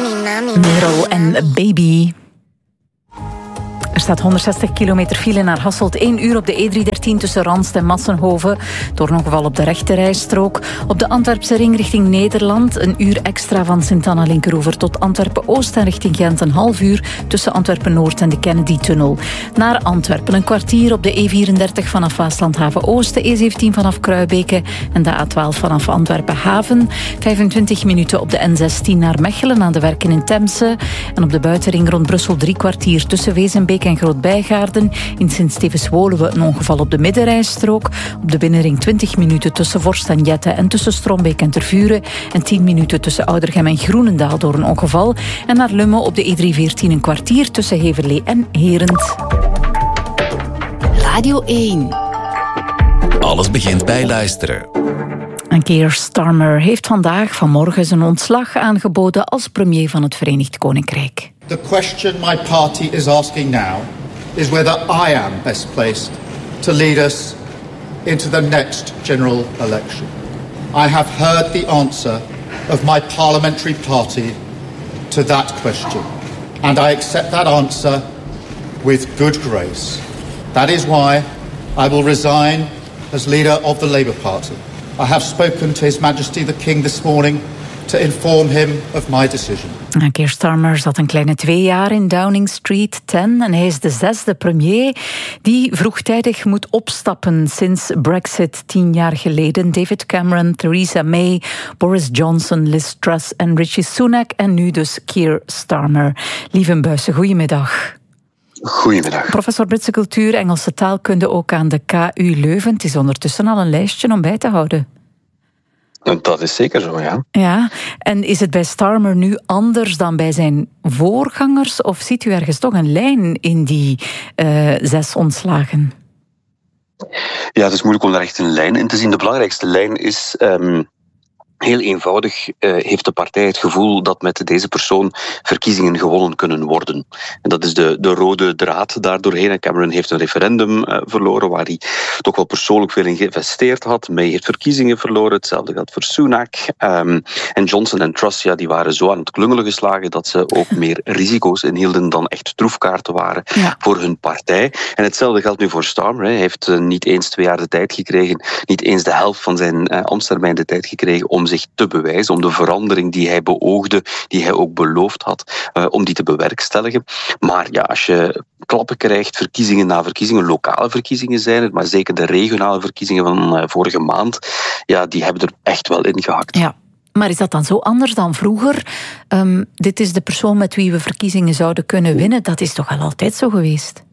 Merel en Baby. Er staat 160 kilometer file naar Hasselt. 1 uur op de E313 tussen Ranst en Massenhoven. Door een ongeval op de rechterrijstrook. Op de Antwerpse ring richting Nederland. 1 uur extra van Sint-Anna-Linkeroever tot Antwerpen-Oost. En richting Gent 1,5 uur tussen Antwerpen-Noord en de Kennedy-tunnel. Naar Antwerpen 1 kwartier op de E34 vanaf Waaslandhaven-Oost. De E17 vanaf Kruibeke en de A12 vanaf Antwerpen-Haven. 25 minuten op de N16 naar Mechelen aan de werken in Temse. En op de buitenring rond Brussel 3 kwartier tussen Wezenbeek en Groot-Bijgaarden. In Sint-Stevens-Woluwe een ongeval op de middenrijstrook. Op de binnenring 20 minuten tussen Vorst en Jette en tussen Strombeek en Tervuren. En 10 minuten tussen Oudergem en Groenendaal door een ongeval. En naar Lummen op de E314 een kwartier tussen Heverlee en Herent. Radio 1. Alles begint bij luisteren. En Keir Starmer heeft vanmorgen zijn ontslag aangeboden als premier van het Verenigd Koninkrijk. The question my party is asking now is whether I am best placed to lead us into the next general election. I have heard the answer of my parliamentary party to that question, and I accept that answer with good grace. That is why I will resign as leader of the Labour Party. I have spoken to His Majesty the King this morning to inform him of my decision. Keir Starmer zat een kleine 2 jaar in Downing Street 10 en hij is de 6e premier die vroegtijdig moet opstappen sinds Brexit 10 jaar geleden. David Cameron, Theresa May, Boris Johnson, Liz Truss en Rishi Sunak en nu dus Keir Starmer. Lieve Buijsen, goedemiddag. Goedemiddag. Professor Britse cultuur, Engelse taalkunde ook aan de KU Leuven. Het is ondertussen al een lijstje om bij te houden. Dat is zeker zo, ja. Ja, en is het bij Starmer nu anders dan bij zijn voorgangers? Of ziet u ergens toch een lijn in die 6 ontslagen? Ja, het is moeilijk om daar echt een lijn in te zien. De belangrijkste lijn is... Heel eenvoudig heeft de partij het gevoel dat met deze persoon verkiezingen gewonnen kunnen worden. En dat is de rode draad daardoorheen. En Cameron heeft een referendum verloren waar hij toch wel persoonlijk veel in geïnvesteerd had. May heeft verkiezingen verloren, hetzelfde geldt voor Sunak. En Johnson en Truss, die waren zo aan het klungelen geslagen dat ze ook meer risico's inhielden dan echt troefkaarten waren voor hun partij. En hetzelfde geldt nu voor Starmer. Hij heeft niet eens 2 jaar de tijd gekregen, niet eens de helft van zijn ambtstermijn de tijd gekregen om zich te bewijzen, om de verandering die hij beoogde, die hij ook beloofd had, om die te bewerkstelligen. Maar ja, als je klappen krijgt, verkiezingen na verkiezingen, lokale verkiezingen zijn het, maar zeker de regionale verkiezingen van vorige maand, ja, die hebben er echt wel in gehakt. Ja. Maar is dat dan zo anders dan vroeger? Dit is de persoon met wie we verkiezingen zouden kunnen winnen. Dat is toch al altijd zo geweest?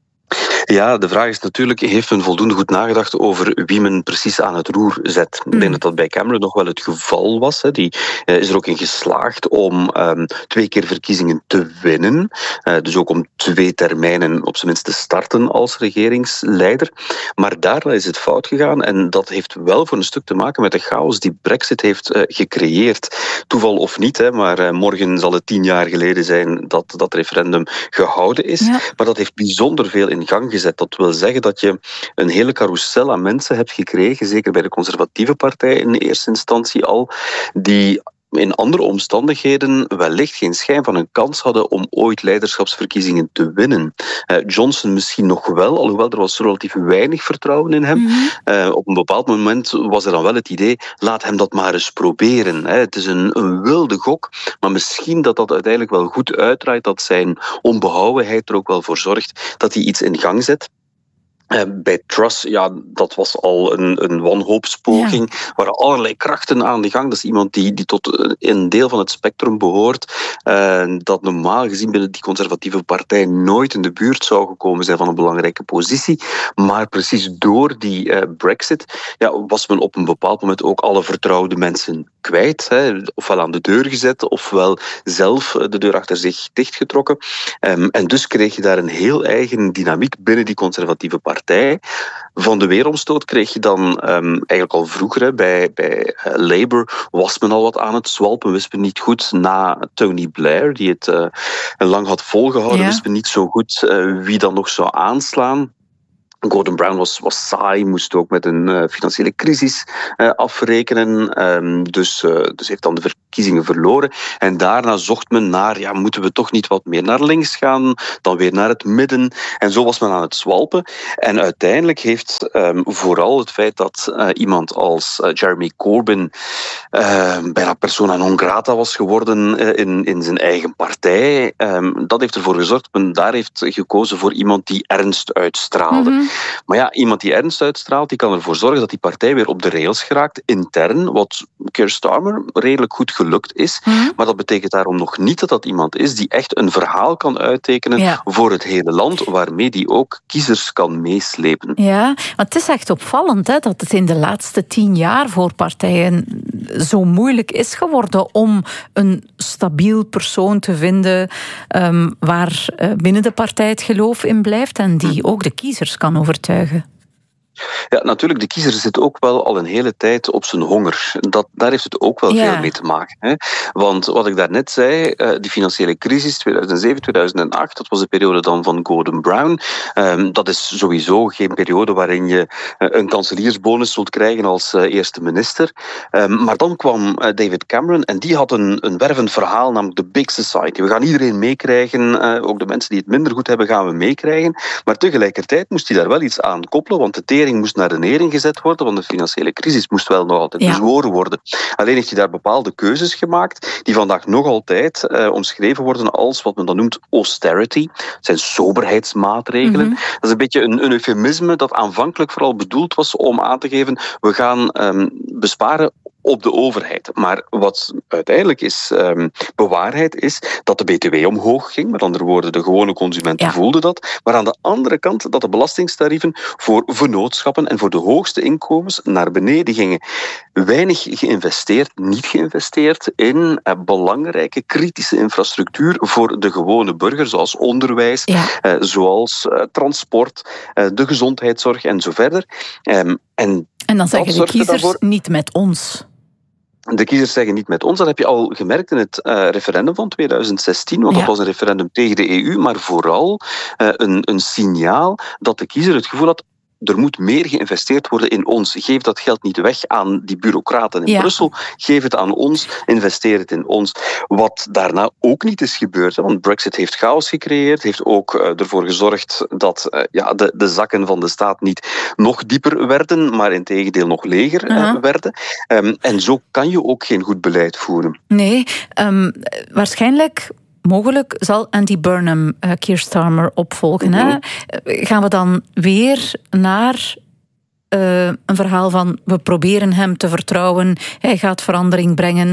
Ja, de vraag is natuurlijk, heeft men voldoende goed nagedacht over wie men precies aan het roer zet? Ik denk dat dat bij Cameron nog wel het geval was. Die is er ook in geslaagd om 2 keer verkiezingen te winnen. Dus ook om 2 termijnen op zijn minst te starten als regeringsleider. Maar daarna is het fout gegaan en dat heeft wel voor een stuk te maken met de chaos die Brexit heeft gecreëerd. Toeval of niet, maar morgen zal het 10 jaar geleden zijn dat dat referendum gehouden is. Ja. Maar dat heeft bijzonder veel in gang gezet. Dat wil zeggen dat je een hele carousel aan mensen hebt gekregen, zeker bij de conservatieve partij in de eerste instantie al, die in andere omstandigheden wellicht geen schijn van een kans hadden om ooit leiderschapsverkiezingen te winnen. Johnson misschien nog wel, alhoewel er was relatief weinig vertrouwen in hem. Op een bepaald moment was er dan wel het idee, laat hem dat maar eens proberen. Het is een wilde gok, maar misschien dat dat uiteindelijk wel goed uitdraait, dat zijn onbehouwenheid er ook wel voor zorgt dat hij iets in gang zet. Bij Truss, dat was al een wanhoopspoging. Er waren allerlei krachten aan de gang. Dat is iemand die tot een deel van het spectrum behoort. Dat normaal gezien binnen die conservatieve partij nooit in de buurt zou gekomen zijn van een belangrijke positie. Maar precies door die Brexit was men op een bepaald moment ook alle vertrouwde mensen kwijt. Ofwel aan de deur gezet, ofwel zelf de deur achter zich dichtgetrokken. En dus kreeg je daar een heel eigen dynamiek binnen die conservatieve partij. Van de weeromstoot kreeg je dan eigenlijk al vroeger. Bij Labour was men al wat aan het zwalpen. Wist men niet goed na Tony Blair, die het lang had volgehouden. Wist men niet zo goed wie dan nog zou aanslaan. Gordon Brown was saai, moest ook met een financiële crisis afrekenen. Dus heeft dan de verkiezingen verloren. En daarna zocht men naar, moeten we toch niet wat meer naar links gaan, dan weer naar het midden. En zo was men aan het zwalpen. En uiteindelijk heeft vooral het feit dat iemand als Jeremy Corbyn bijna persona non grata was geworden in zijn eigen partij, dat heeft ervoor gezorgd dat men daar heeft gekozen voor iemand die ernst uitstraalde. Mm-hmm. Maar ja, iemand die ernst uitstraalt, die kan ervoor zorgen dat die partij weer op de rails geraakt, intern, wat Keir Starmer redelijk goed gelukt is. Mm-hmm. Maar dat betekent daarom nog niet dat dat iemand is die echt een verhaal kan uittekenen voor het hele land, waarmee die ook kiezers kan meeslepen. Ja, want het is echt opvallend dat het in de laatste 10 jaar voor partijen zo moeilijk is geworden om een stabiel persoon te vinden waar binnen de partij het geloof in blijft en die ook de kiezers kan overtuigen. Ja, natuurlijk, de kiezer zit ook wel al een hele tijd op zijn honger. Daar heeft het ook wel veel mee te maken. Hè? Want wat ik daarnet zei, die financiële crisis 2007, 2008, dat was de periode dan van Gordon Brown. Dat is sowieso geen periode waarin je een kanseliersbonus zult krijgen als eerste minister. Maar dan kwam David Cameron en die had een wervend verhaal, namelijk de Big Society. We gaan iedereen meekrijgen, ook de mensen die het minder goed hebben gaan we meekrijgen. Maar tegelijkertijd moest hij daar wel iets aan koppelen, want de tering moest naar de nering gezet worden, want de financiële crisis moest wel nog altijd bezworen worden. Alleen heeft hij daar bepaalde keuzes gemaakt, die vandaag nog altijd omschreven worden als wat men dan noemt austerity. Dat zijn soberheidsmaatregelen. Mm-hmm. Dat is een beetje een eufemisme dat aanvankelijk vooral bedoeld was om aan te geven, we gaan besparen op de overheid. Maar wat uiteindelijk is bewaarheid is dat de BTW omhoog ging. Met andere woorden, de gewone consumenten voelden dat. Maar aan de andere kant dat de belastingtarieven voor vennootschappen en voor de hoogste inkomens naar beneden gingen. Weinig geïnvesteerd, niet geïnvesteerd in belangrijke kritische infrastructuur voor de gewone burger, zoals onderwijs, zoals transport, de gezondheidszorg en zo verder. En dan zeggen de kiezers niet met ons. De kiezers zeggen niet met ons. Dat heb je al gemerkt in het referendum van 2016, want dat was een referendum tegen de EU, maar vooral een signaal dat de kiezer het gevoel had, er moet meer geïnvesteerd worden in ons. Geef dat geld niet weg aan die bureaucraten in Brussel. Geef het aan ons, investeer het in ons. Wat daarna ook niet is gebeurd. Want Brexit heeft chaos gecreëerd, heeft ook ervoor gezorgd dat de zakken van de staat niet nog dieper werden, maar integendeel nog leger werden. En zo kan je ook geen goed beleid voeren. Nee, waarschijnlijk... Mogelijk zal Andy Burnham Keir Starmer opvolgen. Mm-hmm. Gaan we dan weer naar een verhaal van we proberen hem te vertrouwen, hij gaat verandering brengen,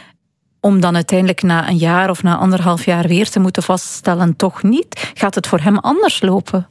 om dan uiteindelijk na een jaar of na 1,5 jaar weer te moeten vaststellen, toch niet? Gaat het voor hem anders lopen?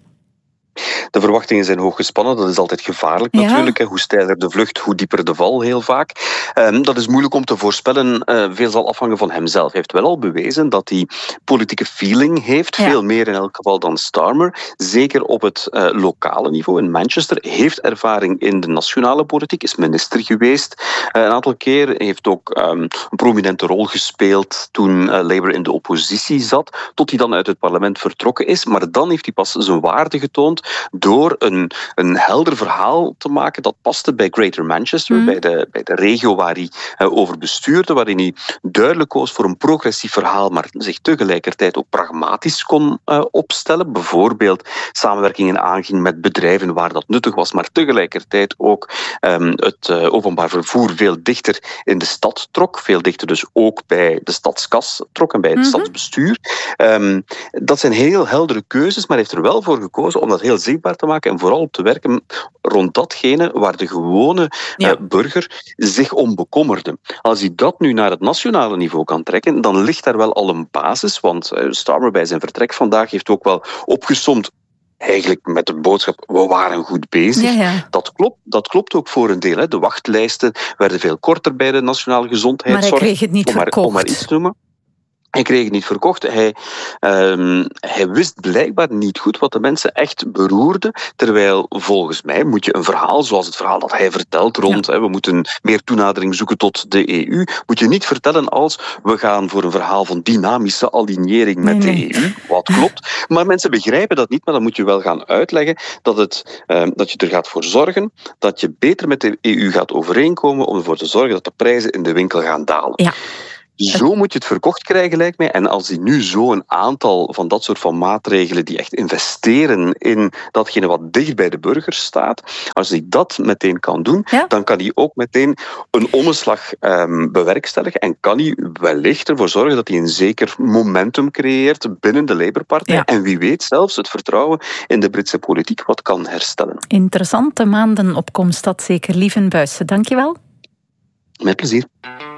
De verwachtingen zijn hoog gespannen, dat is altijd gevaarlijk natuurlijk. Hoe steiler de vlucht, hoe dieper de val heel vaak. Dat is moeilijk om te voorspellen, veel zal afhangen van hemzelf. Hij heeft wel al bewezen dat hij politieke feeling heeft, veel meer in elk geval dan Starmer. Zeker op het lokale niveau. In Manchester heeft ervaring in de nationale politiek, is minister geweest een aantal keer, heeft ook een prominente rol gespeeld toen Labour in de oppositie zat, tot hij dan uit het parlement vertrokken is. Maar dan heeft hij pas zijn waarde getoond door een helder verhaal te maken dat paste bij Greater Manchester, bij de regio waar hij over bestuurde, waarin hij duidelijk koos voor een progressief verhaal, maar zich tegelijkertijd ook pragmatisch kon opstellen. Bijvoorbeeld samenwerkingen aanging met bedrijven waar dat nuttig was, maar tegelijkertijd ook het openbaar vervoer veel dichter in de stad trok, veel dichter dus ook bij de stadskas trok en bij het stadsbestuur. Dat zijn heel heldere keuzes, maar hij heeft er wel voor gekozen om dat heel zichtbaar te maken en vooral op te werken rond datgene waar de gewone burger zich om bekommerde. Als hij dat nu naar het nationale niveau kan trekken, dan ligt daar wel al een basis, want Starmer bij zijn vertrek vandaag heeft ook wel opgesomd eigenlijk met de boodschap, we waren goed bezig. Ja. Dat klopt ook voor een deel. Hè. De wachtlijsten werden veel korter bij de nationale gezondheidszorg. Maar hij kreeg het niet verkocht. Om maar iets te noemen. Hij kreeg het niet verkocht. Hij wist blijkbaar niet goed wat de mensen echt beroerde. Terwijl volgens mij moet je een verhaal, zoals het verhaal dat hij vertelt rond, we moeten meer toenadering zoeken tot de EU, moet je niet vertellen als we gaan voor een verhaal van dynamische alignering met de EU. Wat klopt. Maar mensen begrijpen dat niet, maar dan moet je wel gaan uitleggen dat je er gaat voor zorgen dat je beter met de EU gaat overeenkomen om ervoor te zorgen dat de prijzen in de winkel gaan dalen. Ja. Zo moet je het verkocht krijgen, lijkt mij. En als hij nu zo'n aantal van dat soort van maatregelen die echt investeren in datgene wat dicht bij de burger staat, als hij dat meteen kan doen, dan kan hij ook meteen een omslag bewerkstelligen en kan hij wellicht ervoor zorgen dat hij een zeker momentum creëert binnen de Labour-partij. Ja. En wie weet zelfs het vertrouwen in de Britse politiek wat kan herstellen. Interessante maanden op komst, dat zeker. Lieven Buijsen, dankjewel. Met plezier.